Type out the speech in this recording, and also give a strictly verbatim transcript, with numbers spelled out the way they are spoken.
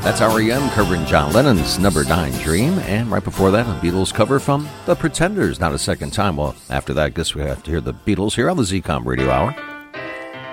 That's R E M covering John Lennon's Number nine Dream. And right before that, a Beatles cover from The Pretenders, Not a Second Time. Well, after that, I guess we have to hear the Beatles here on the Z COM Radio Hour.